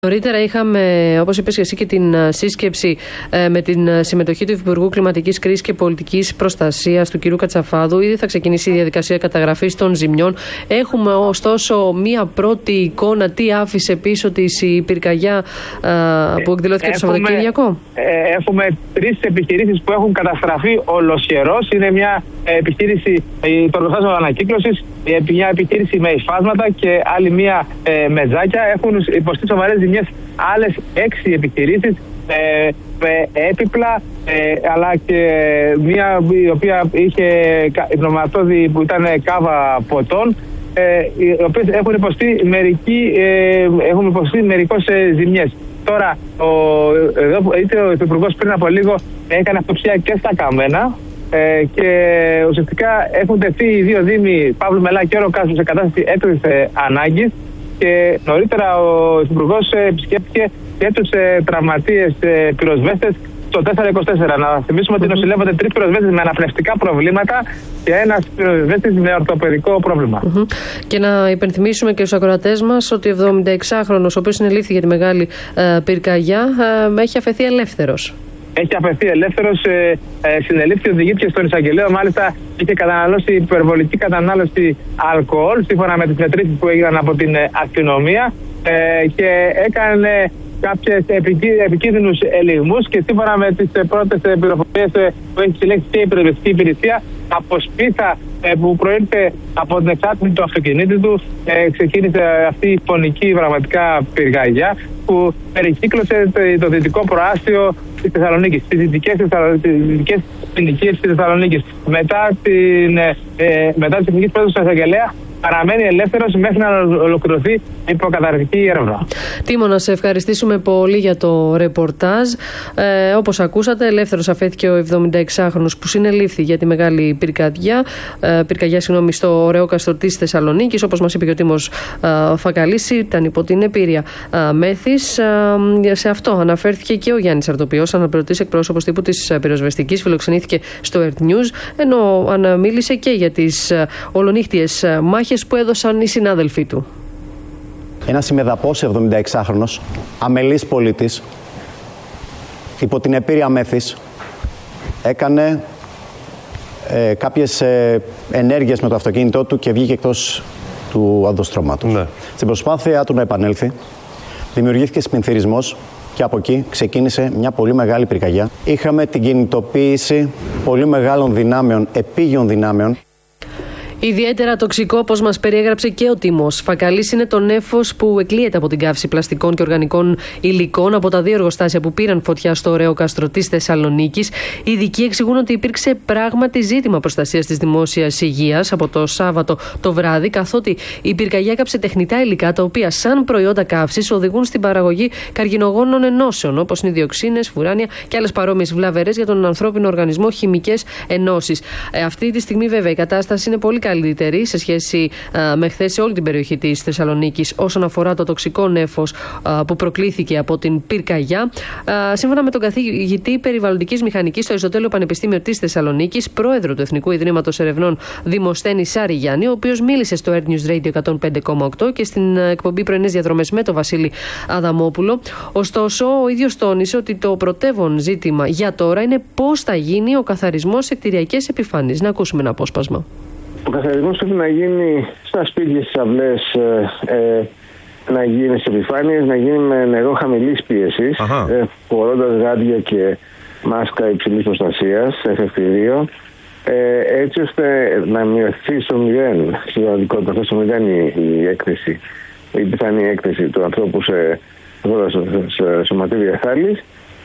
Νωρίτερα είχαμε, όπως είπες και εσύ, και την σύσκεψη με την συμμετοχή του Υπουργού Κλιματικής Κρίσης και Πολιτικής Προστασίας του κ. Κατσαφάδου. Ήδη θα ξεκινήσει η διαδικασία καταγραφής των ζημιών. Έχουμε ωστόσο μία πρώτη εικόνα τι άφησε πίσω της η πυρκαγιά που εκδηλώθηκε το Σαββατοκύριακο. Έχουμε 3 επιχειρήσεις που έχουν καταστραφεί ολοσχερώς. Είναι μια επιχείρηση το εργοστάσιο ανακύκλωσης, μια επιχείρηση με υφάσματα και άλλη μια με τζάκια. Έχουν υποστεί σοβαρές ζημιές άλλες 6 επιχειρήσεις με έπιπλα, αλλά και μία η οποία είχε πνευματόδη που ήταν κάβα ποτών, οι οποίες έχουν υποστεί μερικώς ζημιές. Τώρα, ο Υπουργός πριν από λίγο έκανε αυτοψία και στα καμένα και ουσιαστικά έχουν τεθεί οι 2 δήμοι, Παύλου Μελά και Οροκάσου, σε κατάσταση έκτακτης ανάγκης. Και νωρίτερα ο Υπουργός επισκέπτηκε και τους τραυματίες πυροσβέστες στο 424. Να θυμίσουμε ότι νοσηλεύονται 3 πυροσβέστες με αναπνευστικά προβλήματα και ένας πυροσβέστης με ορθοπαιδικό πρόβλημα. Και να υπενθυμίσουμε και στους ακροατές μας ότι ο 76χρονος, ο οποίος συνελήφθη για τη μεγάλη πυρκαγιά, έχει αφαιθεί ελεύθερος. Έχει αφαιθεί ελεύθερος, συνελήφθη, οδηγήθηκε στον εισαγγελέο. Μάλιστα είχε καταναλώσει υπερβολική κατανάλωση αλκοόλ, σύμφωνα με τις μετρήσεις που έγιναν από την αστυνομία, και έκανε κάποιες επικίνδυνους ελιγμούς και σύμφωνα με τις πρώτες πληροφορίες που έχει συλλέξει και η πυροσβεστική υπηρεσία, από σπίθα που προήλθε από την εξάτμιση του αυτοκινήτου του, ξεκίνησε αυτή η φωνική πραγματικά πυρκαγιά που περικύκλωσε το δυτικό προάστιο της Θεσσαλονίκης, τις δυτικές συνοικίες της Θεσσαλονίκης. Μετά τις εθνικές πρόεδρους του εισαγγελέα, παραμένει ελεύθερος μέχρι να ολοκληρωθεί η υποκαταρκτική έρευνα. Τίμω, να σε ευχαριστήσουμε πολύ για το ρεπορτάζ. Όπως ακούσατε, ελεύθερος αφέθηκε ο 76χρονος που συνελήφθη για τη μεγάλη πυρκαγιά στο Ωραιόκαστρο της Θεσσαλονίκης. Όπως μας είπε και ο Τίμος Φακαλής, ήταν υπό την επίρρεια μέθης. Σε αυτό αναφέρθηκε και ο Γιάννης Αρτοπιός, αναπληρωτής εκπρόσωπος τύπου της πυροσβεστικής, φιλοξενήθηκε στο Earth News, ενώ μίλησε και για τις ολονύχτιες μάχες που έδωσαν οι συνάδελφοί του. Ένας ημεδαπός 76χρονος, αμελής πολίτης, υπό την επίρρεια μέθης, έκανε κάποιες ενέργειες με το αυτοκίνητό του και βγήκε εκτός του οδοστρώματος. Ναι. Στην προσπάθεια του να επανέλθει, δημιουργήθηκε σπινθυρισμός και από εκεί ξεκίνησε μια πολύ μεγάλη πυρκαγιά. Είχαμε την κινητοποίηση πολύ μεγάλων δυνάμεων, επίγειων δυνάμεων. Ιδιαίτερα τοξικό, όπως μας περιέγραψε και ο Τίμος Φακαλής, είναι το νέφος που εκλείεται από την καύση πλαστικών και οργανικών υλικών από τα 2 εργοστάσια που πήραν φωτιά στο Ωραιόκαστρο της Θεσσαλονίκης. Οι ειδικοί εξηγούν ότι υπήρξε πράγματι ζήτημα προστασίας της δημόσιας υγείας από το Σάββατο το βράδυ, καθότι η πυρκαγιά έκαψε τεχνητά υλικά τα οποία, σαν προϊόντα καύσης, οδηγούν στην παραγωγή καρκινογόνων ενώσεων, όπως είναι οι διοξίνες, φουράνια και άλλες παρόμοιες βλαβερές για τον ανθρώπινο οργανισμό χημικές ενώσεις. Αυτή τη στιγμή, βέβαια, η κατάσταση είναι πολύ καλύτερη σε σχέση με χθες σε όλη την περιοχή της Θεσσαλονίκης όσον αφορά το τοξικό νέφος που προκλήθηκε από την πυρκαγιά. Σύμφωνα με τον καθηγητή περιβαλλοντικής μηχανικής στο Αριστοτέλειο Πανεπιστήμιο της Θεσσαλονίκης, πρόεδρο του Εθνικού Ιδρύματος Ερευνών Δημοσθένη Σάρη-Γιάννη, ο οποίος μίλησε στο Earth News Radio 105,8 και στην εκπομπή Πρωινές Διαδρομές με τον Βασίλη Αδαμόπουλο. Ωστόσο, ο ίδιος τόνισε ότι το πρωτεύον ζήτημα για τώρα είναι πώς θα γίνει ο καθαρισμός σε κτηριακές επιφάνειες. Να ακούσουμε ένα απόσπασμα. Ο καθαρισμός πρέπει να γίνει στα σπίτια, στις αυλές, να γίνει σε επιφάνειες, να γίνει με νερό χαμηλής πίεσης, φορώντας γάντια και μάσκα υψηλής προστασίας, FFP2, έτσι ώστε να μειωθεί στο 0, στην πραγματικότητα στο 0 η έκθεση, η πιθανή έκθεση του ανθρώπου σε σωματίδια θάλης.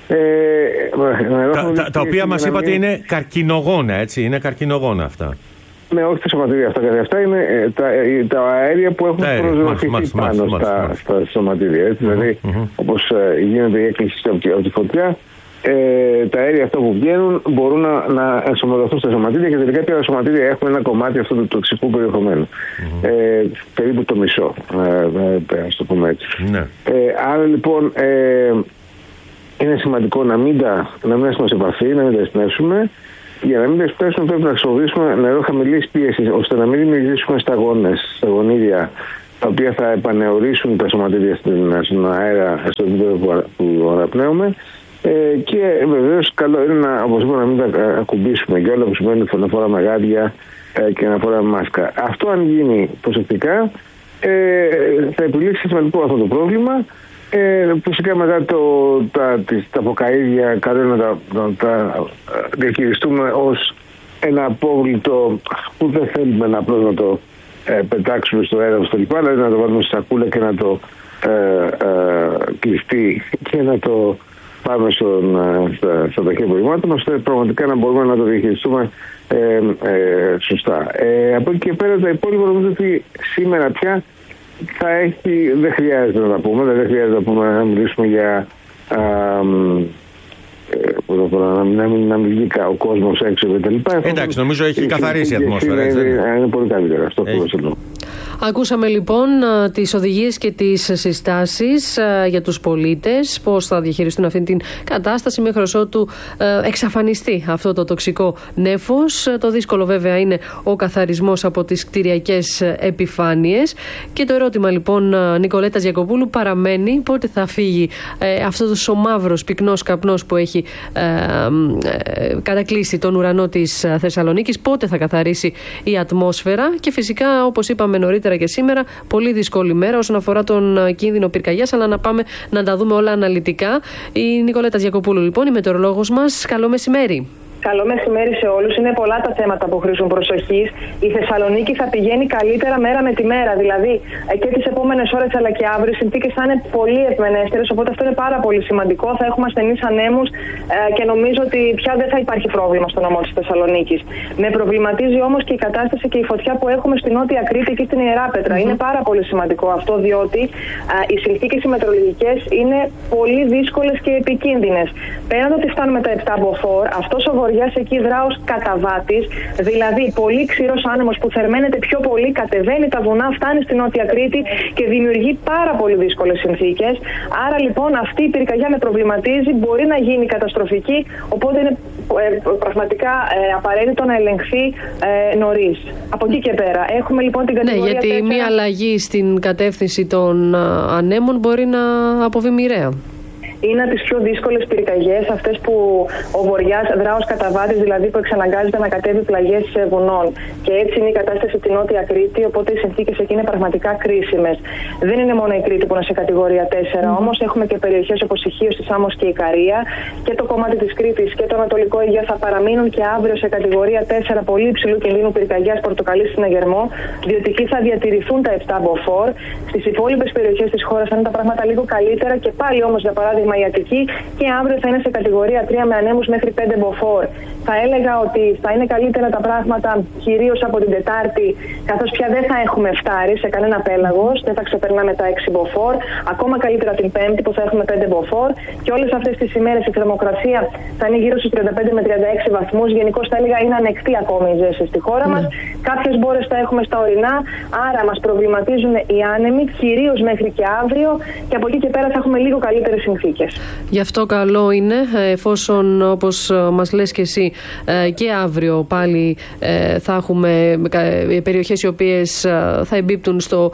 Τα οποία μας είπατε είναι καρκινογόνα, έτσι, είναι καρκινογόνα αυτά. Ναι, όχι τα σωματίδια αυτά. Αυτά είναι τα αέρια που έχουν προσδοκηθεί πάνω στα σωματίδια. Δηλαδή, όπως γίνεται η έκκληση από τη φωτιά, τα αέρια αυτά που βγαίνουν μπορούν να ενσωματωθούν στα σωματίδια και τελικά τα σωματίδια έχουν ένα κομμάτι αυτού του τοξικού περιεχομένου. Περίπου το μισό, ας το πούμε έτσι. Άρα λοιπόν είναι σημαντικό να μην έχουμε σε επαφή, να μην τα εισπνεύσουμε. Για να μην τα εισπνεύσουμε πρέπει να χρησιμοποιήσουμε νερό χαμηλής πίεσης, ώστε να μην δημιουργήσουμε σταγόνες, σταγονίδια τα οποία θα επανεωρήσουν τα σωματίδια στον αέρα, στο επίπεδο που αναπνέουμε. Και βεβαίως καλό είναι να μην τα ακουμπήσουμε και όλα που σημαίνει να φοράμε γάντια και να φοράμε μάσκα. Αυτό αν γίνει προσεκτικά θα επιλύσει σημαντικό αυτό το πρόβλημα. Φυσικά μετά τα αποκαΐδια καλό είναι να τα διαχειριστούμε ως ένα απόβλητο που δεν θέλουμε απλώς να το πετάξουμε στο έδαφος στο λοιπά, δηλαδή να το βάλουμε στη σακούλα και να το κλειστεί και να το πάμε στα ταχεία απορριμμάτων, ώστε πραγματικά να μπορούμε να το διαχειριστούμε σωστά. Από εκεί και πέρα τα υπόλοιπα νομίζω ότι σήμερα πια δεν χρειάζεται να τα πούμε, δεν χρειάζεται να μιλήσουμε για να μην βγει ο κόσμος έξω κτλ. Εντάξει, νομίζω έχει καθαρίσει η ατμόσφαιρα. Είναι πολύ καλύτερα αυτό που θέλω. Ακούσαμε λοιπόν τις οδηγίες και τις συστάσεις για τους πολίτες, πώς θα διαχειριστούν αυτή την κατάσταση μέχρι ότου εξαφανιστεί αυτό το τοξικό νέφος. Το δύσκολο βέβαια είναι ο καθαρισμός από τις κτηριακές επιφάνειες. Και το ερώτημα λοιπόν Νικολέτας Γιακοπούλου παραμένει πότε θα φύγει αυτός ο μαύρος πυκνός καπνός που έχει κατακλείσει τον ουρανό της Θεσσαλονίκης, πότε θα καθαρίσει η ατμόσφαιρα. Και φυσικά, όπως είπαμε νωρίτερα και σήμερα, πολύ δύσκολη μέρα όσον αφορά τον κίνδυνο πυρκαγιάς, αλλά να πάμε να τα δούμε όλα αναλυτικά. Η Νικολέτα Γιακοπούλου λοιπόν, η μετεωρολόγος μας. Καλό μεσημέρι. Καλό μεσημέρι σε όλους. Είναι πολλά τα θέματα που χρήζουν προσοχής. Η Θεσσαλονίκη θα πηγαίνει καλύτερα μέρα με τη μέρα. Δηλαδή και τις επόμενες ώρες αλλά και αύριο οι συνθήκες θα είναι πολύ ευμενέστερες. Οπότε αυτό είναι πάρα πολύ σημαντικό. Θα έχουμε ασθενείς ανέμους και νομίζω ότι πια δεν θα υπάρχει πρόβλημα στο νομό της Θεσσαλονίκης. Με προβληματίζει όμως και η κατάσταση και η φωτιά που έχουμε στην Νότια Κρήτη και στην Ιεράπετρα. Είναι πάρα πολύ σημαντικό αυτό, διότι οι συνθήκες οι μετεωρολογικές είναι πολύ δύσκολες και επικίνδυνες. Πέραν ότι φτάνουμε τα 7 μποφόρ, αυτός ο βοριάς εκεί δρά ως καταβάτης, δηλαδή πολύ ξηρός άνεμος που θερμαίνεται πιο πολύ, κατεβαίνει τα βουνά, φτάνει στην Νότια Κρήτη και δημιουργεί πάρα πολύ δύσκολες συνθήκες. Άρα λοιπόν αυτή η πυρκαγιά με προβληματίζει, μπορεί να γίνει καταστροφική, οπότε είναι πραγματικά απαραίτητο να ελεγχθεί νωρίς. Από εκεί και πέρα έχουμε λοιπόν την κατηγορία. Ναι, γιατί 4... μια αλλαγή στην κατεύθυνση των ανέμων μπορεί να αποβεί μοιραία. Είναι από τις πιο δύσκολες πυρκαγιές, αυτές που ο βοριάς δρά ως καταβάτης, δηλαδή που εξαναγκάζεται να κατέβει πλαγιές βουνών. Και έτσι είναι η κατάσταση στη Νότια Κρήτη, οπότε οι συνθήκες εκεί είναι πραγματικά κρίσιμες. Δεν είναι μόνο η Κρήτη που είναι σε κατηγορία 4, όμως έχουμε και περιοχές όπως η Χίος, η Σάμος και η Ικαρία. Και το κομμάτι της Κρήτης και το Ανατολικό Αιγαίο θα παραμείνουν και αύριο σε κατηγορία 4 πολύ υψηλού κινδύνου πυρκαγιάς πορτοκαλί συναγερμό, διότι εκεί θα διατηρηθούν τα 7 μποφόρ. Στις υπόλοιπες περιοχές της χώρας θα είναι τα πράγματα λίγο καλύτερα και πάλι όμως για παράδειγμα η Αττική και αύριο θα είναι σε κατηγορία 3 με ανέμους μέχρι 5 μποφόρ. Θα έλεγα ότι θα είναι καλύτερα τα πράγματα κυρίως από την Τετάρτη, καθώς πια δεν θα έχουμε φτάρει σε κανένα πέλαγος, δεν θα ξεπερνάμε τα 6 μποφόρ. Ακόμα καλύτερα την Πέμπτη που θα έχουμε 5 μποφόρ. Και όλες αυτές τις ημέρες η θερμοκρασία θα είναι γύρω στους 35 με 36 βαθμούς. Γενικώς θα έλεγα είναι ανεκτή ακόμη η ζέστη στη χώρα μας. Κάποιες μπόρες θα έχουμε στα ορεινά, άρα μας προβληματίζουν οι άνεμοι, κυρίως μέχρι και αύριο. Και από εκεί και πέρα θα έχουμε λίγο καλύτερες συνθήκες. Γι' αυτό καλό είναι, εφόσον όπως μας λες και εσύ και αύριο πάλι θα έχουμε περιοχές οι οποίες θα εμπίπτουν στο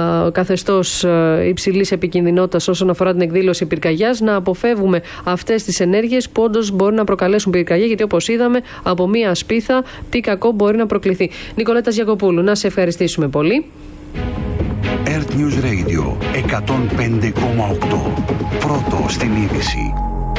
καθεστώς υψηλής επικινδυνότητας όσον αφορά την εκδήλωση πυρκαγιάς, να αποφεύγουμε αυτές τις ενέργειες που όντως μπορεί να προκαλέσουν πυρκαγιά, γιατί όπως είδαμε από μία σπίθα τι κακό μπορεί να προκληθεί. Νικολέτας Γιακοπούλου, να σε ευχαριστήσουμε πολύ. Earth News Radio 105,8. Πρώτο στην είδηση.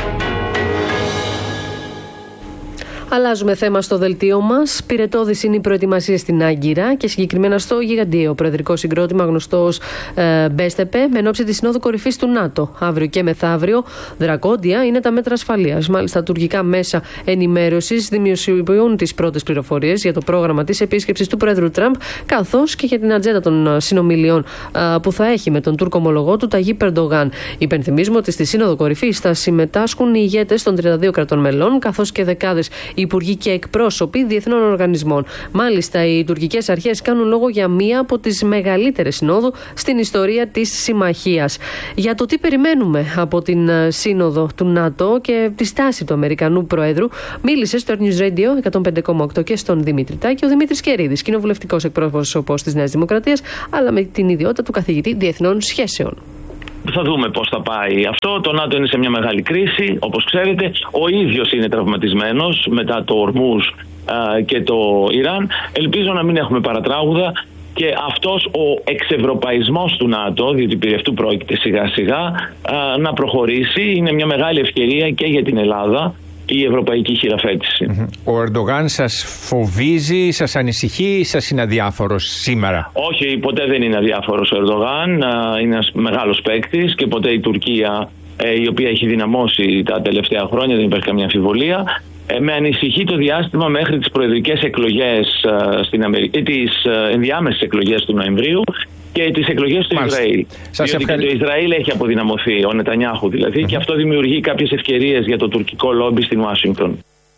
Αλλάζουμε θέμα στο δελτίο μας. Πυρετώδης είναι η προετοιμασία στην Άγκυρα και συγκεκριμένα στο γιγαντιαίο προεδρικό συγκρότημα γνωστό ως Μπέστεπε, με ενόψει τη Συνόδου Κορυφής του ΝΑΤΟ. Αύριο και μεθαύριο δρακόντια είναι τα μέτρα ασφαλείας. Μάλιστα, τουρκικά μέσα ενημέρωσης δημοσιοποιούν τις πρώτες πληροφορίες για το πρόγραμμα της επίσκεψης του Πρόεδρου Τραμπ, καθώς και για την ατζέντα των συνομιλιών που θα έχει με τον Τούρκο ομολογό του Ταγίπ Ερντογάν. Υπενθυμίζουμε ότι στη Σύνοδο Κορυφής θα συμμετάσχουν οι ηγέτες των 32 κρατών μελών, καθώς και δεκάδες υπουργοί και εκπρόσωποι διεθνών οργανισμών. Μάλιστα, οι τουρκικές αρχές κάνουν λόγο για μία από τις μεγαλύτερες συνόδου στην ιστορία της συμμαχίας. Για το τι περιμένουμε από την σύνοδο του ΝΑΤΟ και τη στάση του Αμερικανού Προέδρου, μίλησε στο Earth News Radio 105,8 και στον Δημήτρη Τάκη ο Δημήτρης Κερίδης, κοινοβουλευτικός εκπρόσωπος της Νέας Δημοκρατίας, αλλά με την ιδιότητα του καθηγητή Διεθνών Σχέσεων. Θα δούμε πώς θα πάει αυτό. Το ΝΑΤΟ είναι σε μια μεγάλη κρίση, όπως ξέρετε. Ο ίδιος είναι τραυματισμένος μετά το Ορμούζ και το Ιράν. Ελπίζω να μην έχουμε παρατράγουδα. Και αυτός ο εξευρωπαϊσμός του ΝΑΤΟ, διότι περί αυτού πρόκειται σιγά σιγά, να προχωρήσει. Είναι μια μεγάλη ευκαιρία και για την Ελλάδα η ευρωπαϊκή χειραφέτηση. Ο Ερντογάν σας φοβίζει, σας ανησυχεί ή σας είναι αδιάφορος σήμερα? Όχι, ποτέ δεν είναι αδιάφορος ο Ερντογάν. Είναι ένας μεγάλος παίκτης και ποτέ η Τουρκία, η οποία έχει δυναμώσει τα τελευταία χρόνια, δεν υπάρχει καμία αμφιβολία. Με ανησυχεί το διάστημα μέχρι τις προεδρικές εκλογές στην Αμερική, τις ενδιάμεσες εκλογές του Νοεμβρίου και τις εκλογές του Ισραήλ. Διότι και το Ισραήλ έχει αποδυναμωθεί, ο Νετανιάχου δηλαδή, και αυτό δημιουργεί κάποιες ευκαιρίες για το τουρκικό λόμπι στην Ουάσιγκτον.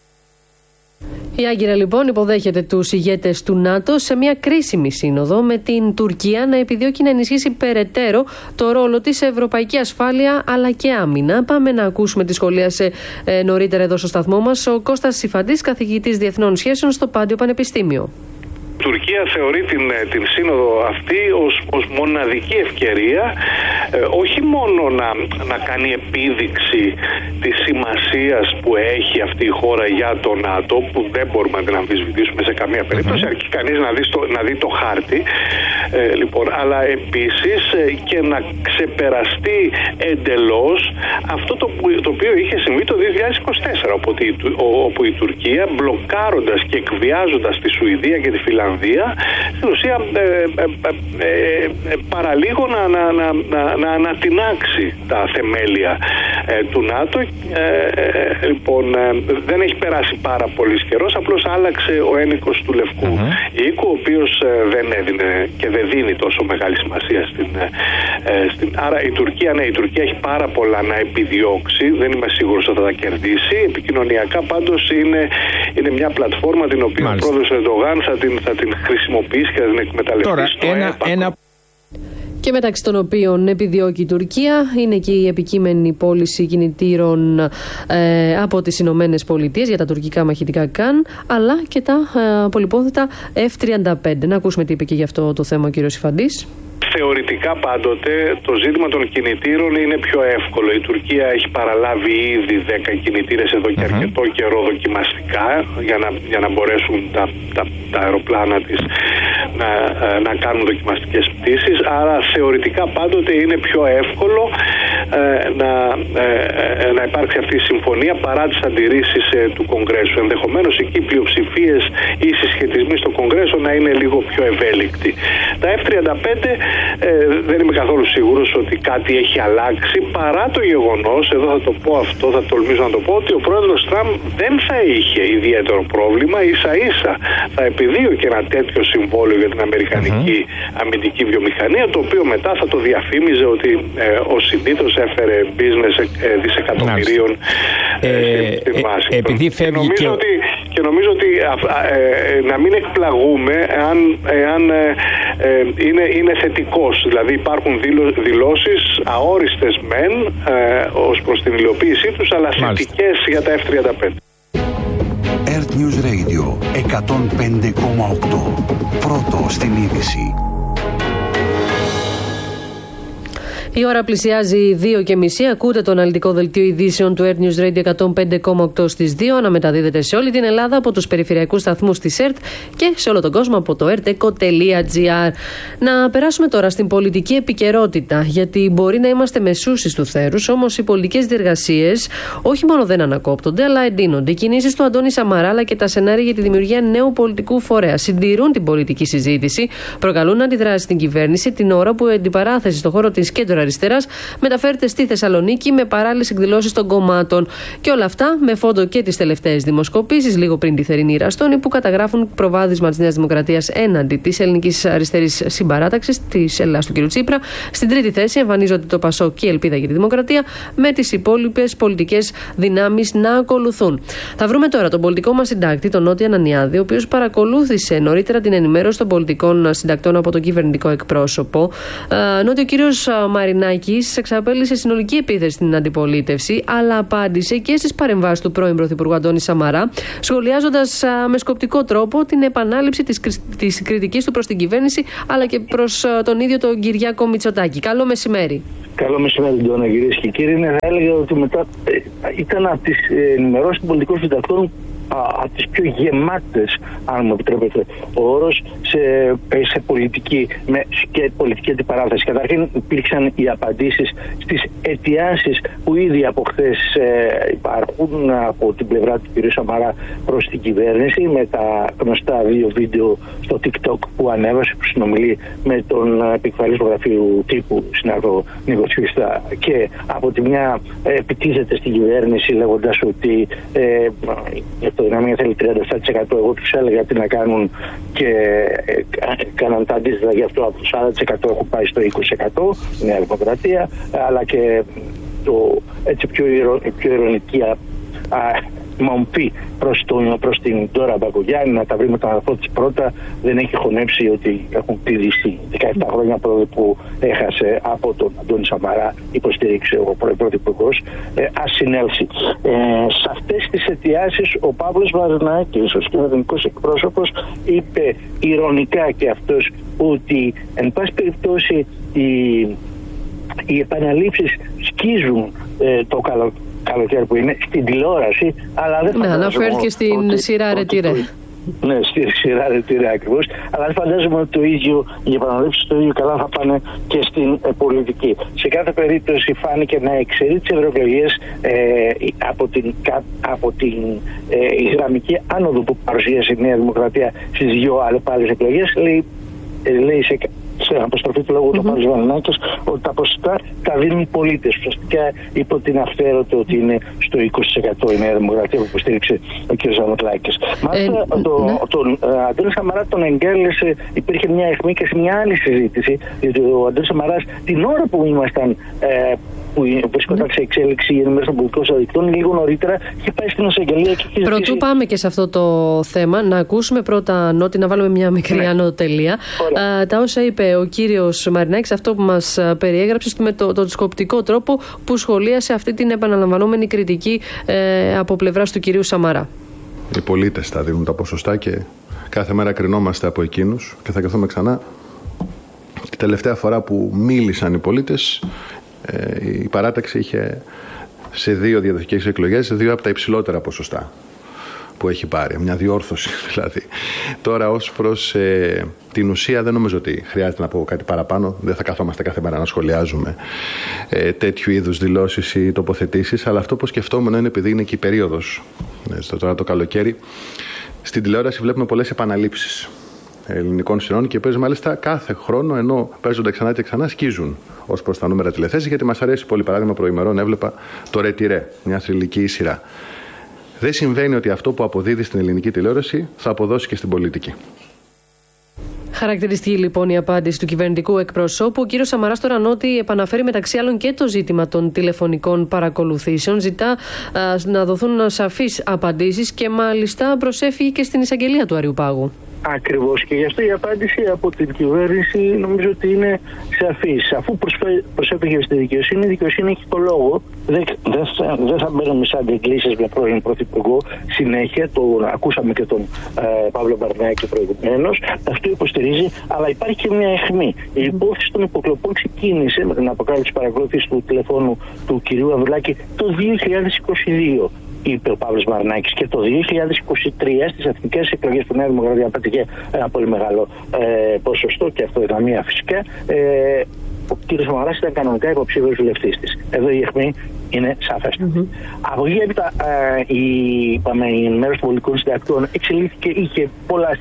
Η Άγκυρα λοιπόν υποδέχεται τους ηγέτες του ΝΑΤΟ σε μια κρίσιμη σύνοδο, με την Τουρκία να επιδιώκει να ενισχύσει περαιτέρω το ρόλο της σε ευρωπαϊκή ασφάλεια αλλά και άμυνα. Πάμε να ακούσουμε τη σχολίασε νωρίτερα εδώ στο σταθμό μας ο Κώστας Σιφαντής, καθηγητής Διεθνών Σχέσεων στο Πάντιο Πανεπιστήμιο. Η Τουρκία θεωρεί την σύνοδο αυτή ως μοναδική ευκαιρία όχι μόνο να κάνει επίδειξη της σημασίας που έχει αυτή η χώρα για το ΝΑΤΟ, που δεν μπορούμε να την αμφισβητήσουμε σε καμία περίπτωση, αρκεί κανείς να δει το χάρτη, λοιπόν, αλλά επίσης και να ξεπεραστεί εντελώς αυτό το οποίο είχε συμβεί το 2024, όπου η Τουρκία, μπλοκάροντας και εκβιάζοντας τη Σουηδία και τη Φιλανδία, στην ουσία παραλίγο να ανατινάξει τα θεμέλια του ΝΑΤΟ. Λοιπόν, δεν έχει περάσει πάρα πολύ καιρός, απλώς άλλαξε ο ένικος του Λευκού οίκου, ο οποίος δεν έδινε και δεν δίνει τόσο μεγάλη σημασία άρα η Τουρκία έχει πάρα πολλά να επιδιώξει, δεν είμαι σίγουρος ότι θα τα κερδίσει. Επικοινωνιακά πάντως είναι μια πλατφόρμα την οποία ο πρόεδρος Ερντογάν θα την χρησιμοποιήσει και θα την εκμεταλλευτεί. Τώρα, και μεταξύ των οποίων επιδιώκει η Τουρκία είναι και η επικείμενη πώληση κινητήρων από τις Ηνωμένες Πολιτείες για τα τουρκικά μαχητικά Καν, αλλά και τα πολυπόθετα F-35. Να ακούσουμε τι είπε και γι' αυτό το θέμα ο κύριος Σιφαντής. Θεωρητικά πάντοτε το ζήτημα των κινητήρων είναι πιο εύκολο. Η Τουρκία έχει παραλάβει ήδη 10 κινητήρες εδώ και αρκετό καιρό δοκιμαστικά για να μπορέσουν τα αεροπλάνα της να κάνουν δοκιμαστικές πτήσεις. Άρα θεωρητικά πάντοτε είναι πιο εύκολο να υπάρξει αυτή η συμφωνία παρά τις αντιρρήσεις του Κογκρέσου. Ενδεχομένως εκεί οι πλειοψηφίες ή οι συσχετισμοί στο Κογκρέσο να είναι λίγο πιο ευέλικτοι. Τα F-35 δεν είμαι καθόλου σίγουρος ότι κάτι έχει αλλάξει, παρά το γεγονός, εδώ θα το πω αυτό, θα τολμήσω να το πω, ότι ο πρόεδρος Τραμπ δεν θα είχε ιδιαίτερο πρόβλημα, ίσα-ίσα θα επιδίωκε ένα τέτοιο συμβόλαιο για την αμερικανική αμυντική βιομηχανία, το οποίο μετά θα το διαφήμιζε ότι ο συνήθως έφερε business δισεκατομμυρίων στην Ουάσιγκτον. Επειδή φεύγει και νομίζω ότι να μην εκπλαγούμε εάν είναι θετικός. Δηλαδή υπάρχουν δηλώσεις αόριστες μεν ως προς την υλοποίησή τους, αλλά θετικές για τα F-35. Earth News Radio 105,8. Πρώτο στην είδηση. Η ώρα πλησιάζει 2:30. Ακούτε το αναλυτικό δελτίο ειδήσεων του Earth News Radio 105,8 στις 2. Αναμεταδίδεται σε όλη την Ελλάδα από τους περιφερειακούς σταθμούς της ΕΡΤ και σε όλο τον κόσμο από το erteco.gr. Να περάσουμε τώρα στην πολιτική επικαιρότητα, γιατί μπορεί να είμαστε μεσούσης του θέρους, όμως οι πολιτικές διεργασίες όχι μόνο δεν ανακόπτονται, αλλά εντείνονται. Οι κινήσεις του Αντώνη Σαμαρά αλλά και τα σενάρια για τη δημιουργία νέου πολιτικού φορέα συντηρούν την πολιτική συζήτηση, προκαλούν αντιδράσεις στην κυβέρνηση την ώρα που η αντιπαράθεση στον χώρο της κέντρο Αριστεράς μεταφέρεται στη Θεσσαλονίκη με παράλληλες εκδηλώσεις των κομμάτων. Και όλα αυτά με φόντο και τις τελευταίες δημοσκοπήσεις, λίγο πριν τη θερινή Ιραστόνη, που καταγράφουν προβάδισμα της Νέας Δημοκρατίας έναντι της ελληνικής αριστερής συμπαράταξης, της Ελλάδας του κ. Τσίπρα. Στην τρίτη θέση εμφανίζονται το ΠΑΣΟΚ και η Ελπίδα για τη Δημοκρατία, με τις υπόλοιπες πολιτικές δυνάμεις να ακολουθούν. Θα βρούμε τώρα τον πολιτικό μας συντάκτη, τον Νότι Ανανιάδη, ο οποίος παρακολούθησε νωρίτερα την ενημέρωση των πολιτικών συντακτών από τον κυβερνητικό εκπρόσωπο. Νότι, ο κύριος Μαρινάκης εξαπέλυσε συνολική επίθεση στην αντιπολίτευση, αλλά απάντησε και στις παρεμβάσεις του πρώην Πρωθυπουργού Αντώνη Σαμαρά, σχολιάζοντας με σκοπτικό τρόπο την επανάληψη της κριτικής του προς την κυβέρνηση, αλλά και προς τον ίδιο τον Κυριάκο Μητσοτάκη. Καλό μεσημέρι. Καλό μεσημέρι, Ντόνα, κυρίες και κύριοι. Θα έλεγα ότι μετά ήταν από τις ενημερώσεις των πολιτικών συντακτών από τις πιο γεμάτες, αν μου επιτρέπετε ο όρος, σε πολιτική και πολιτική αντιπαράθεση. Καταρχήν υπήρξαν οι απαντήσεις στις αιτιάσεις που ήδη από χθες υπάρχουν από την πλευρά του κ. Σαμαρά προς την κυβέρνηση, με τα γνωστά 2 βίντεο στο TikTok που ανέβασε, που συνομιλεί με τον επικεφαλής του γραφείου τύπου συνάδελφο Νίκο Τσιούστα, και από τη μια επιτίθεται στην κυβέρνηση λέγοντας ότι το δυναμία θέλει 37%, εγώ τους έλεγα τι να κάνουν και κάναν τα αντίθετα, γι' αυτό από το 40% έχουν πάει στο 20% η Νέα Δημοκρατία, αλλά και έτσι πιο ειρωνική μομφή προς την Ντόρα Μπακογιάννη, να τα βρει με τον αδελφό της πρώτα. Δεν έχει χωνέψει ότι έχουν κλείσει 17 χρόνια πρώτα που έχασε από τον Αντώνη Σαμαρά, υποστήριξε ο πρώην Πρωθυπουργός, ας συνέλθει. Σε αυτές τις αιτιάσεις ο Παύλος Μαρινάκης, ο κυβερνητικός εκπρόσωπος, είπε ειρωνικά και αυτός ότι εν πάση περιπτώσει οι επαναλήψεις σκίζουν το καλοκαίρι που είναι στην τηλεόραση, αλλά δεν φαντάζομαι. Αναφέρθηκε στην σειρά Ρετυρέ. Ναι, στη σειρά Ρετυρέ ακριβώς. Αλλά δεν φαντάζομαι ότι οι επαναλήψεις το ίδιο καλά θα πάνε και στην πολιτική. Σε κάθε περίπτωση φάνηκε να εξαιρεί τις ευρωεκλογές από την Ισλαμική άνοδο που παρουσίασε η Νέα Δημοκρατία στις 2 άλλες εκλογές. Λέει σε αποστροφή του λόγου του Παύλος Μαρινάκης ότι τα ποσοστά τα δίνουν οι πολίτες. Ουσιαστικά υπό την αυθαίρετη ότι είναι στο 20% η Νέα Δημοκρατία που υποστήριξε ο κ. Ζανωτλάκης. Μάλιστα τον Αντώνη Σαμαρά τον εγκάλεσε, υπήρχε μια αιχμή και σε μια άλλη συζήτηση, γιατί ο Αντώνης Σαμαράς την ώρα που ήμασταν που βρισκόταν σε εξέλιξη η ενημέρωση των πολιτικών συντακτών, λίγο νωρίτερα είχε πάει στην εισαγγελία και είχε. Πρωτού πάμε και σε αυτό το θέμα, να ακούσουμε πρώτα, Νότι, να βάλουμε μια μικρή ανωτελεία. Τα όσα είπε ο κύριος Μαρινάκης, αυτό που μας περιέγραψε με τον σκοπτικό τρόπο που σχολίασε αυτή την επαναλαμβανόμενη κριτική από πλευράς του κυρίου Σαμαρά. Οι πολίτες θα δίνουν τα ποσοστά και κάθε μέρα κρινόμαστε από εκείνους και θα κρυθούμε ξανά. Την τελευταία φορά που μίλησαν οι πολίτες, η παράταξη είχε σε 2 διαδοχικές εκλογές 2 από τα υψηλότερα ποσοστά που έχει πάρει. Μια διόρθωση δηλαδή. Τώρα ως προς την ουσία δεν νομίζω ότι χρειάζεται να πω κάτι παραπάνω. Δεν θα καθόμαστε κάθε μέρα να σχολιάζουμε τέτοιου είδους δηλώσεις ή τοποθετήσεις, αλλά αυτό που σκεφτόμουν είναι επειδή είναι και η περίοδος. Τώρα το καλοκαίρι στην τηλεόραση βλέπουμε πολλές επαναλήψεις ελληνικών σειρών, και παίζει μάλιστα κάθε χρόνο, ενώ παίζονται ξανά και ξανά, σκίζουν ως προς τα νούμερα τηλεθέσεις, γιατί μας αρέσει πολύ. Παράδειγμα, προημερών έβλεπα το Ρετυρέ, μια θρυλική σειρά. Δεν συμβαίνει ότι αυτό που αποδίδει στην ελληνική τηλεόραση θα αποδώσει και στην πολιτική. Χαρακτηριστική λοιπόν η απάντηση του κυβερνητικού εκπροσώπου. Ο κύριος Σαμαράς τώρα, Νότι, επαναφέρει μεταξύ άλλων και το ζήτημα των τηλεφωνικών παρακολουθήσεων. Ζητά να δοθούν σαφείς απαντήσεις και μάλιστα προσέφυγε και στην εισαγγελία του Αριουπάγου. Ακριβώς, και γι' αυτό η απάντηση από την κυβέρνηση νομίζω ότι είναι σαφής. Αφού προσέφυγε στη δικαιοσύνη, η δικαιοσύνη έχει το λόγο. Δεν θα μπαίνουμε σε αντιγκλήσεις με πρώην Πρωθυπουργό συνέχεια. Το ακούσαμε και τον Παύλο Μαρινάκη προηγουμένως. Αυτό υποστηρίζει, αλλά υπάρχει και μια αιχμή. Η υπόθεση των υποκλοπών ξεκίνησε με την αποκάλυψη παρακολούθηση του τηλεφώνου του κυρίου Ανδρουλάκη το 2022. Είπε ο Παύλος Μαρινάκης, και το 2023 στις εθνικές εκλογές που η Νέα Δημοκρατία πέτυχε ένα πολύ μεγάλο ποσοστό, και αυτοδυναμία φυσικά, ο κ. Σαμαράς ήταν κανονικά υποψήφιος βουλευτής της. Εδώ η αιχμή είναι σαφέστατη. Από εκεί έπειτα η ενημέρωση των πολιτικών συντακτών εξελίχθηκε, είχε πολλά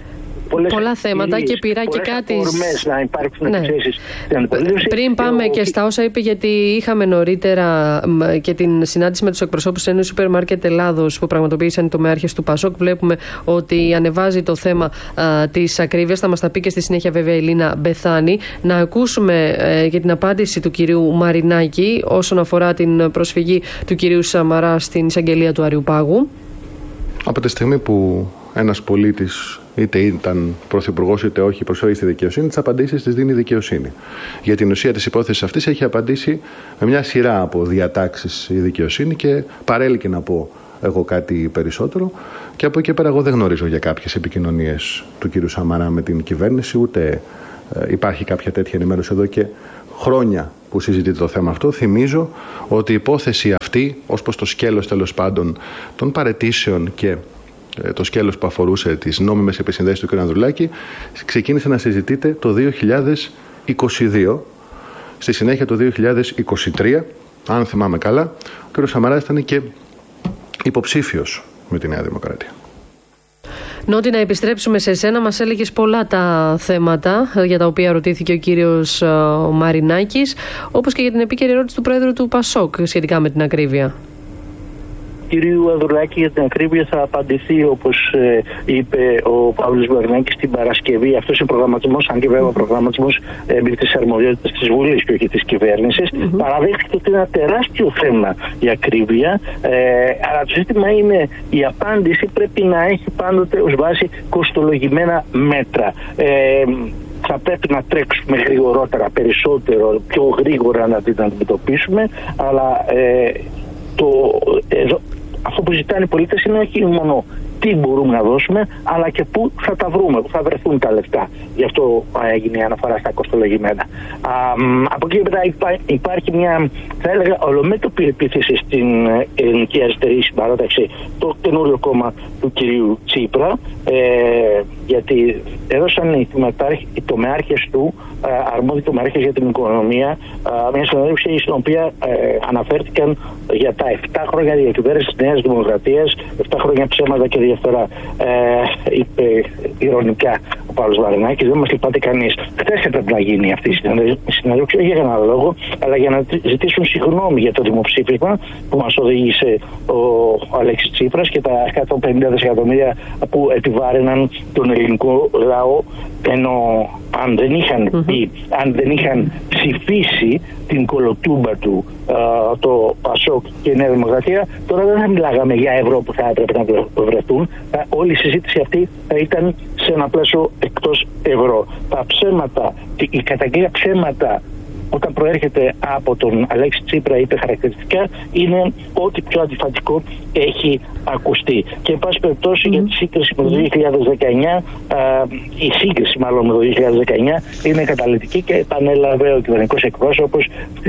πολλά θέματα και πειρά και κάτι. Να υπάρξουν επιθέσεις στην αντιπολίτευση. Πριν πάμε και στα όσα είπε, γιατί είχαμε νωρίτερα και την συνάντηση με τους εκπροσώπους της Ένωσης Σούπερ Μάρκετ Ελλάδος που πραγματοποίησαν οι τομεάρχες του ΠΑΣΟΚ. Βλέπουμε ότι ανεβάζει το θέμα της ακρίβειας. Θα μας τα πει και στη συνέχεια βέβαια η Λίνα Μπεθάνη. Να ακούσουμε και την απάντηση του κυρίου Μαρινάκη όσον αφορά την προσφυγή του κυρίου Σαμαρά στην εισαγγελία του Αριουπάγου. Από τη στιγμή που ένας πολίτης, είτε ήταν πρωθυπουργός είτε όχι, προσφέρει στη δικαιοσύνη, τις απαντήσεις τις δίνει η δικαιοσύνη. Για την ουσία της υπόθεσης αυτής έχει απαντήσει με μια σειρά από διατάξεις η δικαιοσύνη και παρέλκει να πω εγώ κάτι περισσότερο. Και από εκεί πέρα εγώ δεν γνωρίζω για κάποιες επικοινωνίες του κ. Σαμαρά με την κυβέρνηση, ούτε υπάρχει κάποια τέτοια ενημέρωση εδώ και χρόνια που συζητείται το θέμα αυτό. Θυμίζω ότι η υπόθεση αυτή, ως προς το σκέλος τέλος πάντων των παραιτήσεων και το σκέλος που αφορούσε τις νόμιμες επισυνδέσεις του κ. Ανδρουλάκη, ξεκίνησε να συζητείται το 2022. Στη συνέχεια το 2023, αν θυμάμαι καλά, ο κ. Σαμαράς ήταν και υποψήφιος με τη Νέα Δημοκρατία. Νότι, να επιστρέψουμε σε εσένα. Μας έλεγες πολλά τα θέματα για τα οποία ρωτήθηκε ο κύριος Μαρινάκης, όπως και για την επίκαιρη ερώτηση του Πρόεδρου του ΠΑΣΟΚ σχετικά με την ακρίβεια. Κυρίου Ανδρουλάκη, για την ακρίβεια θα απαντηθεί, όπως είπε ο Παύλος Μαρινάκης, την Παρασκευή. Αυτός είναι προγραμματισμός, αν και βέβαια ο προγραμματισμός επί της αρμοδιότητας της Βουλής και όχι της κυβέρνησης. Παραδέχτηκε ότι είναι ένα τεράστιο θέμα η ακρίβεια, αλλά το ζήτημα είναι η απάντηση πρέπει να έχει πάντοτε ως βάση κοστολογημένα μέτρα. Θα πρέπει να τρέξουμε γρηγορότερα, περισσότερο, πιο γρήγορα να την αντιμετωπίσουμε, αλλά αυτό που ζητάνε οι πολίτες είναι όχι μόνο τι μπορούμε να δώσουμε, αλλά και πού θα τα βρούμε, πού θα βρεθούν τα λεφτά. Γι' αυτό έγινε η αναφορά στα κοστολογημένα. Από εκεί πέρα υπάρχει μια, θα έλεγα, ολομέτωπη επίθεση στην ελληνική αριστερή συμπαράταξη, το καινούριο κόμμα του κυρίου Τσίπρα, γιατί έδωσαν οι τομεάρχες του, αρμόδιοι τομεάρχες για την οικονομία, μια συνέντευξη στην οποία αναφέρθηκαν για τα 7 χρόνια διακυβέρνησης της Νέας Δημοκρατίας, 7 χρόνια ψέματα και διαφθορά. Είπε ειρωνικά ο Παύλος Μαρινάκης, δεν μας λυπάται κανείς. Χθες έπρεπε να γίνει αυτή η συνέντευξη, όχι για κανένα λόγο, αλλά για να ζητήσουν συγγνώμη για το δημοψήφισμα που μας οδήγησε ο Αλέξης Τσίπρας και τα 150 δισεκατομμύρια που επιβάρυναν τον ελληνικό λαό, ενώ αν δεν είχαν πει, αν δεν είχαν ψηφίσει την κολοτούμπα του το ΠΑΣΟΚ και η Νέα Δημοκρατία, τώρα δεν θα μιλάγαμε για ευρώ που θα έπρεπε να βρεθούν. Όλη η συζήτηση αυτή θα ήταν σε ένα πλαίσιο εκτός ευρώ. Τα ψέματα, η καταγγελία ψέματα όταν προέρχεται από τον Αλέξη Τσίπρα, είπε χαρακτηριστικά, είναι ό,τι πιο αντιφατικό έχει ακουστεί. Και εν πάση περιπτώσει για τη σύγκριση με το 2019, η σύγκριση μάλλον με το 2019 είναι καταλυτική και επανέλαβε ο κυβερνητικός εκπρόσωπος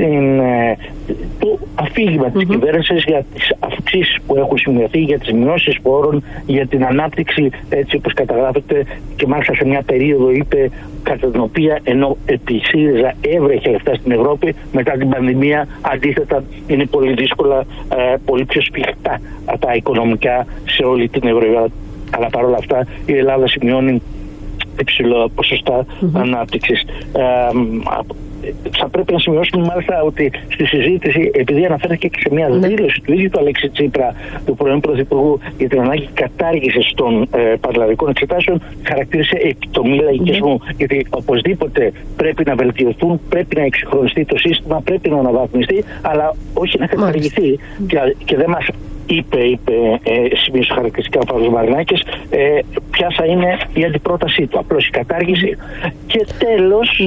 το αφήγημα της κυβέρνησης για τις αυξήσεις που έχουν σημειωθεί, για τις μειώσεις πόρων, για την ανάπτυξη έτσι όπως καταγράφεται, και μάλιστα σε μια περίοδο είπε κατά την οποία ενώ επί ΣΥΡΙΖΑ έβρεχε λεφτά στην Ευρώπη, μετά την πανδημία αντίθετα είναι πολύ δύσκολα, πολύ πιο σφιχτά τα οικονομικά σε όλη την Ευρώπη. Αλλά παρόλα αυτά η Ελλάδα σημειώνει υψηλό ποσοστά ανάπτυξης. Θα πρέπει να σημειώσουμε μάλιστα ότι στη συζήτηση, επειδή αναφέρθηκε και σε μια δήλωση του ίδιου του Αλέξη Τσίπρα, του πρώην Πρωθυπουργού, για την ανάγκη κατάργησης των πανελλαδικών εξετάσεων, χαρακτήρισε επιτομή λαϊκισμού. Γιατί οπωσδήποτε πρέπει να βελτιωθούν, πρέπει να εξυγχρονιστεί το σύστημα, πρέπει να αναβαθμιστεί, αλλά όχι να καταργηθεί. Και δεν μας είπε σημείωσε χαρακτηριστικά ο Παύλος Μαρινάκης, ποια θα είναι η αντιπρότασή του. Απλώς η κατάργηση. Και τέλος,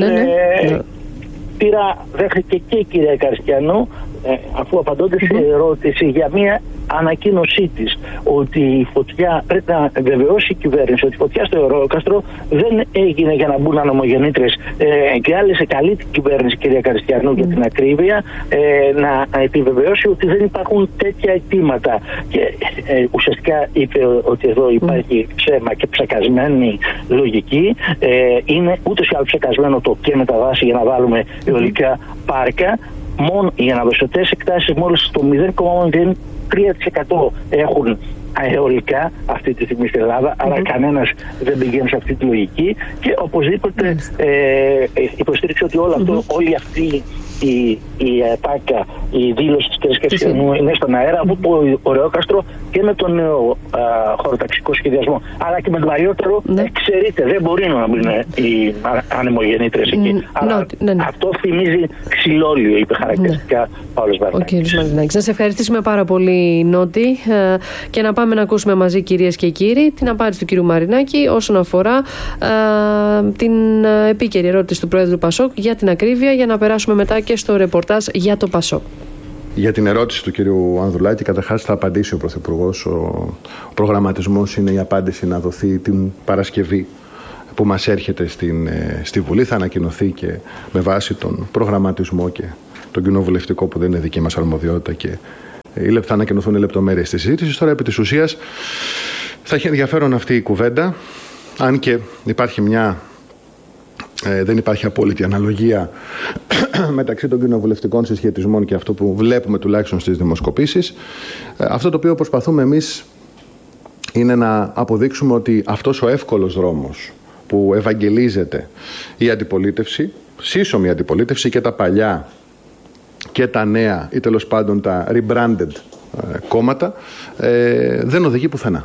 δέχεται και η κυρία Καριστιανού, αφού απαντώντας σε ερώτηση για μια ανακοίνωσή της ότι η φωτιά, πρέπει να βεβαιώσει η κυβέρνηση ότι η φωτιά στο Ευρωκάστρο δεν έγινε για να μπουν ανομογεννήτρες, και άλλησε καλή την κυβέρνηση, κυρία Καριστιανού, για την ακρίβεια, να επιβεβαιώσει ότι δεν υπάρχουν τέτοια αιτήματα. Και ουσιαστικά είπε ότι εδώ υπάρχει ψέμα και ψεκασμένη λογική. Είναι ούτως ή άλλως ψεκασμένο το και μεταβάσει για να βάλουμε αιωλικά πάρκα. μόνο οι αναδοσιωτές εκτάσεις μόλις το 0,3% έχουν αεολικά αυτή τη στιγμή στην Ελλάδα, αλλά κανένας δεν πηγαίνει σε αυτή τη λογική και οπωσδήποτε υποστήριξε ότι όλο αυτό, όλη αυτή η ατάκα, η δήλωση της κυρίας Κασιανού είναι στον αέρα από το Ωρεόκαστρο και με τον νέο χωροταξικό σχεδιασμό, αλλά και με τον παλιότερο. Ξέρετε, δεν μπορεί να μπουν οι ανεμογεννήτρες εκεί. Αλλά αυτό θυμίζει ξυλόλιο, είπε χαρακτηριστικά Παύλος Βαρνάκης. Να σας ευχαριστήσουμε πάρα πολύ, Νότι, και να πάμε να ακούσουμε μαζί, κυρίες και κύριοι, την απάντηση του κυρίου Μαρινάκη όσον αφορά την επίκαιρη ερώτηση του Πρόεδρου Πασόκ για την ακρίβεια, για να περάσουμε μετά και στο ρεπορτάζ για το Πασόκ. Για την ερώτηση του κυρίου Ανδρουλάκη, καταρχάς θα απαντήσει ο Πρωθυπουργός. Ο προγραμματισμός είναι η απάντηση να δοθεί την Παρασκευή που μας έρχεται στη Βουλή. Θα ανακοινωθεί και με βάση τον προγραμματισμό και τον κοινοβουλευτικό, που δεν είναι δική μας αρμοδιότητα, και θα ανακοινωθούν οι λεπτομέρειες της συζήτησης. Τώρα, επί της ουσίας, θα έχει ενδιαφέρον αυτή η κουβέντα, αν και δεν υπάρχει απόλυτη αναλογία μεταξύ των κοινοβουλευτικών συσχετισμών και αυτό που βλέπουμε τουλάχιστον στις δημοσκοπήσεις. Αυτό το οποίο προσπαθούμε εμείς είναι να αποδείξουμε ότι αυτός ο εύκολος δρόμος που ευαγγελίζεται η αντιπολίτευση, σύσσωμη αντιπολίτευση, και τα παλιά και τα νέα, ή τέλος πάντων τα rebranded κόμματα, δεν οδηγεί πουθενά.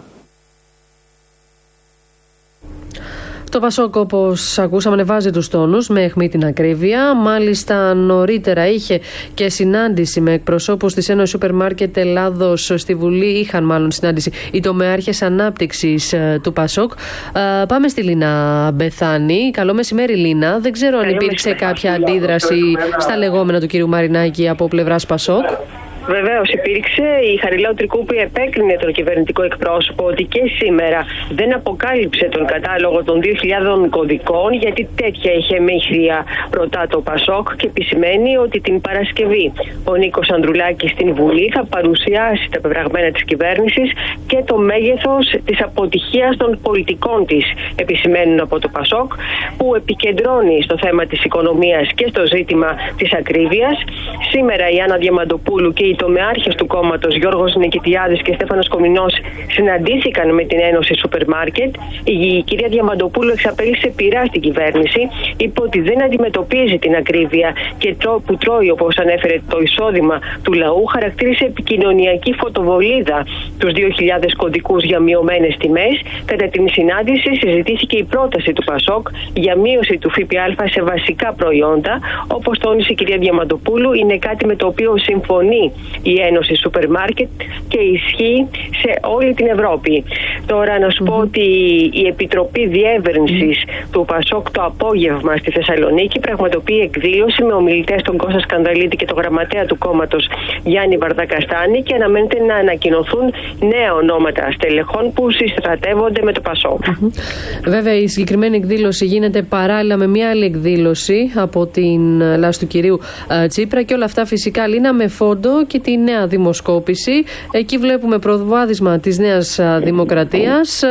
Το Πασόκ, όπως ακούσαμε, ανεβάζει τους τόνους με αιχμή την ακρίβεια. Μάλιστα, νωρίτερα είχε και συνάντηση με εκπροσώπους της Ένωσης Σούπερ Μάρκετ Ελλάδος στη Βουλή. Είχαν μάλλον συνάντηση οι τομεάρχες ανάπτυξης του Πασόκ. Πάμε στη Λίνα Μπεθάνη. Καλό μεσημέρι, Λίνα. Δεν ξέρω αν υπήρξε κάποια αντίδραση στα λεγόμενα του κύριου Μαρινάκη από πλευράς Πασόκ. Βεβαίως υπήρξε. Η Χαριλάου Τρικούπη επέκρινε τον κυβερνητικό εκπρόσωπο ότι και σήμερα δεν αποκάλυψε τον κατάλογο των 2.000 κωδικών, γιατί τέτοια είχε μύχθια ρωτά το Πασόκ, και επισημαίνει ότι την Παρασκευή ο Νίκος Ανδρουλάκης στην Βουλή θα παρουσιάσει τα πεπραγμένα της κυβέρνησης και το μέγεθος της αποτυχίας των πολιτικών της, επισημαίνουν από το Πασόκ, που επικεντρώνει στο θέμα της οικονομίας και στο ζήτημα της ακρίβειας. Σήμερα η Άννα Διαμαντοπούλου και οι τομεάρχες του κόμματος Γιώργος Νικητιάδης και Στέφανος Κομινός συναντήθηκαν με την Ένωση Σούπερ Μάρκετ. Η κυρία Διαμαντοπούλου εξαπέλυσε πειρά στην κυβέρνηση, είπε ότι δεν αντιμετωπίζει την ακρίβεια και που τρώει, όπως ανέφερε, το εισόδημα του λαού. Χαρακτήρισε επικοινωνιακή φωτοβολίδα τους 2.000 κωδικούς για μειωμένες τιμές. Κατά την συνάντηση συζητήθηκε η πρόταση του Πασόκ για μείωση του ΦΠΑ σε βασικά προϊόντα. Όπως τόνισε η κυρία Διαμαντοπούλου, είναι κάτι με το οποίο συμφωνεί η Ένωση Σούπερ Μάρκετ και ισχύει σε όλη την Ευρώπη. Τώρα να σου πω ότι η Επιτροπή Διεύρυνσης του Πασόκ το απόγευμα στη Θεσσαλονίκη πραγματοποιεί εκδήλωση με ομιλητές τον Κώστα Σκανδαλίτη και τον γραμματέα του κόμματος Γιάννη Βαρδακαστάνη, και αναμένεται να ανακοινωθούν νέα ονόματα στελεχών που συστρατεύονται με το Πασόκ. Βέβαια, η συγκεκριμένη εκδήλωση γίνεται παράλληλα με μια άλλη εκδήλωση από την λάσπη του κυρίου Τσίπρα, και όλα αυτά φυσικά, Λίνα, με φόντο και τη νέα δημοσκόπηση. Εκεί βλέπουμε προβάδισμα της Νέας Δημοκρατίας.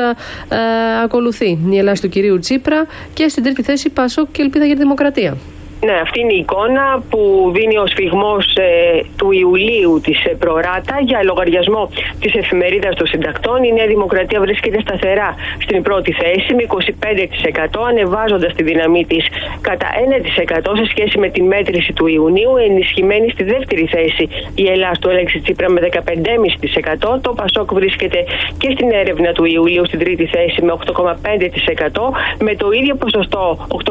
Ακολουθεί η Ελλάδα του κυρίου Τσίπρα και στην τρίτη θέση Πασόκ και Ελπίδα για τη Δημοκρατία. Ναι, αυτή είναι η εικόνα που δίνει ο σφιγμός του Ιουλίου της Προράτα για λογαριασμό της εφημερίδας των συντακτών. Η Νέα Δημοκρατία βρίσκεται σταθερά στην πρώτη θέση με 25%, ανεβάζοντας τη δύναμή της κατά 1% σε σχέση με την μέτρηση του Ιουνίου. Ενισχυμένη στη δεύτερη θέση η Ελλάδα του Αλέξη Τσίπρα με 15,5%. Το Πασόκ βρίσκεται και στην έρευνα του Ιουλίου στην τρίτη θέση με 8,5%. Με το ίδιο ποσοστό,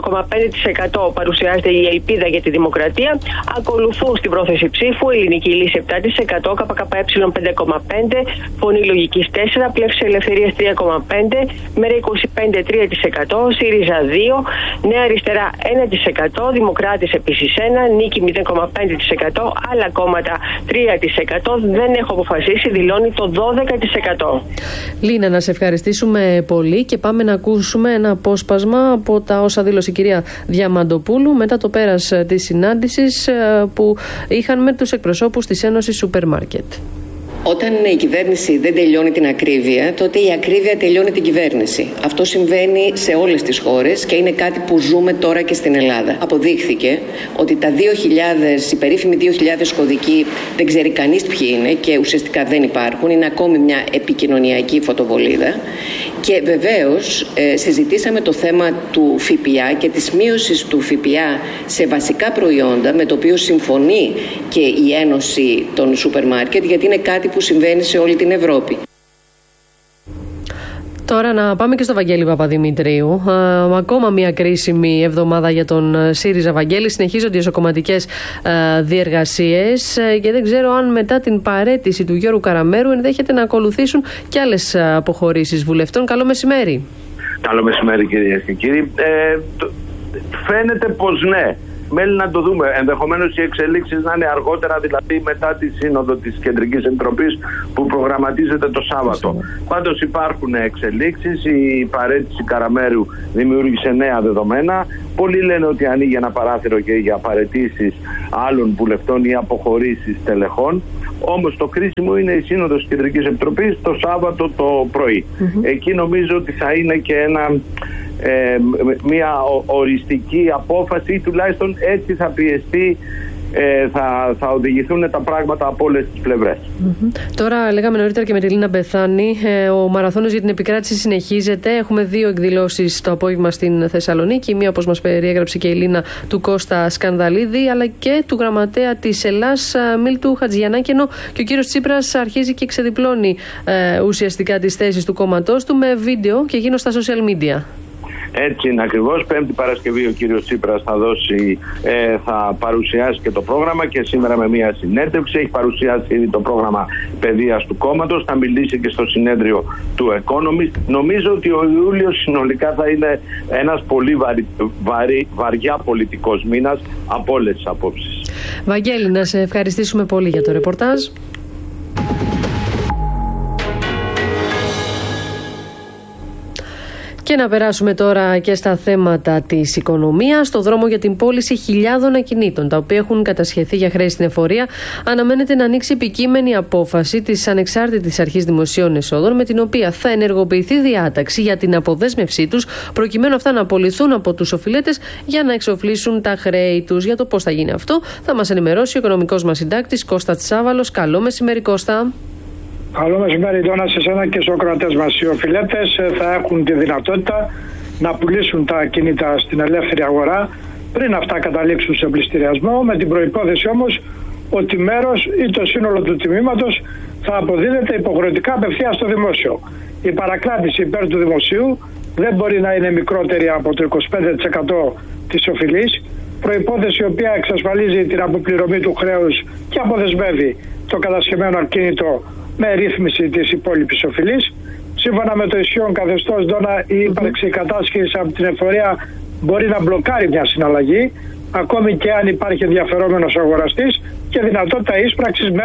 8,5%, παρουσιάζεται η Ελπίδα για τη Δημοκρατία. Ακολουθούν στην πρόθεση ψήφου Ελληνική Λύση 7%, ΚΚΕ 5,5%, Φωνή Λογικής 4%, Πλεύση Ελευθερίας 3,5%, Μέρα 25,3%, ΣΥΡΙΖΑ 2%, Νέα Αριστερά 1%, Δημοκράτης επίσης 1%, Νίκη 0,5%, άλλα κόμματα 3%. Δεν έχω αποφασίσει, δηλώνει το 12%. Λίνα, να σε ευχαριστήσουμε πολύ και πάμε να ακούσουμε ένα απόσπασμα από τα όσα δήλωσε η κυρία Διαμαντοπούλου μετά το πέρας της συνάντησης που είχαν με τους εκπροσώπους της Ένωσης Σούπερ Μάρκετ. Όταν η κυβέρνηση δεν τελειώνει την ακρίβεια, τότε η ακρίβεια τελειώνει την κυβέρνηση. Αυτό συμβαίνει σε όλες τις χώρες και είναι κάτι που ζούμε τώρα και στην Ελλάδα. Αποδείχθηκε ότι τα 2.000, οι περίφημοι 2.000 κωδικοί δεν ξέρει κανείς ποιοι είναι και ουσιαστικά δεν υπάρχουν. Είναι ακόμη μια επικοινωνιακή φωτοβολίδα. Και βεβαίως συζητήσαμε το θέμα του ΦΠΑ και της μείωσης του ΦΠΑ σε βασικά προϊόντα, με το οποίο συμφωνεί και η Ένωση των Σούπερ Μάρκετ, γιατί είναι κάτι που συμβαίνει σε όλη την Ευρώπη. Τώρα να πάμε και στο Βαγγέλη Παπαδημητρίου. Ακόμα μια κρίσιμη εβδομάδα για τον ΣΥΡΙΖΑ. Βαγγέλη, συνεχίζονται οι εσωκομματικές διεργασίες και δεν ξέρω αν μετά την παραίτηση του Γιώργου Καραμέρου ενδέχεται να ακολουθήσουν και άλλες αποχωρήσεις βουλευτών. Καλό μεσημέρι. Καλό μεσημέρι, κυρίες και κύριοι. Φαίνεται πως ναι. Μένει να το δούμε. Ενδεχομένως οι εξελίξεις να είναι αργότερα, δηλαδή μετά τη σύνοδο της Κεντρικής Επιτροπής που προγραμματίζεται το Σάββατο. Πάντως υπάρχουν εξελίξεις. Η παραίτηση Καραμέρου δημιούργησε νέα δεδομένα. Πολλοί λένε ότι ανοίγει ένα παράθυρο και για παραιτήσεις άλλων βουλευτών ή αποχωρήσεις τελεχών. Όμως το κρίσιμο είναι η σύνοδος της Κεντρικής Επιτροπής το Σάββατο το πρωί. Εκεί νομίζω ότι θα είναι και μια οριστική απόφαση, ή τουλάχιστον έτσι θα πιεστεί, θα οδηγηθούν τα πράγματα από όλες τις πλευρές. Τώρα λέγαμε νωρίτερα και με τη Λίνα Μπεθάνη, ο μαραθώνος για την επικράτηση συνεχίζεται. Έχουμε 2 εκδηλώσεις το απόγευμα στην Θεσσαλονίκη. Μία, όπως μας περιέγραψε και η Λίνα, του Κώστα Σκανδαλίδη, αλλά και του γραμματέα της Ελλάς Μίλτου Χατζιαννάκη, ενώ και ο κύριος Τσίπρας αρχίζει και ξεδιπλώνει ουσιαστικά τις θέσεις του κόμματός του με βίντεο και γίνω στα social media. Έτσι είναι ακριβώς. Πέμπτη Παρασκευή ο κύριος Τσίπρας θα παρουσιάσει και το πρόγραμμα, και σήμερα με μια συνέντευξη έχει παρουσιάσει ήδη το πρόγραμμα παιδείας του κόμματος. Θα μιλήσει και στο συνέδριο του Economist. Νομίζω ότι ο Ιούλιος συνολικά θα είναι ένας πολύ βαριά πολιτικός μήνας από όλες τις απόψεις. Βαγγέλη, να σε ευχαριστήσουμε πολύ για το ρεπορτάζ. Και να περάσουμε τώρα και στα θέματα της οικονομίας. Στο δρόμο για την πώληση χιλιάδων ακινήτων, τα οποία έχουν κατασχεθεί για χρέη στην εφορία, αναμένεται να ανοίξει επικείμενη απόφαση της Ανεξάρτητης Αρχής Δημοσίων Εσόδων, με την οποία θα ενεργοποιηθεί διάταξη για την αποδέσμευσή τους, προκειμένου αυτά να απολυθούν από τους οφειλέτες για να εξοφλήσουν τα χρέη τους. Για το πώς θα γίνει αυτό, θα μας ενημερώσει ο οικονομικός μας συντάκτης Κώστας Τσάβαλος. Καλό μεσημέρι, Κώστα. Καλό μεσημέρι, Ντόνα, σε εσένα και στους ακροατές μας. Οι οφειλέτες θα έχουν τη δυνατότητα να πουλήσουν τα ακίνητα στην ελεύθερη αγορά πριν αυτά καταλήξουν σε πληστηριασμό, με την προϋπόθεση όμως ότι μέρος ή το σύνολο του τιμήματος θα αποδίδεται υποχρεωτικά απευθείας στο δημόσιο. Η παρακράτηση υπέρ του δημοσίου δεν μπορεί να είναι μικρότερη από το 25% της οφειλής, προϋπόθεση η οποία εξασφαλίζει την αποπληρωμή του χρέους και αποδεσμεύει το κατασχεμένο ακίνητο με ρύθμιση της υπόλοιπης οφειλής. Σύμφωνα με το ισχύον καθεστώς, Ντόνα, η ύπαρξη κατάσχεσης από την εφορία μπορεί να μπλοκάρει μια συναλλαγή, ακόμη και αν υπάρχει ενδιαφερόμενος αγοραστής, και δυνατότητα ίσπραξης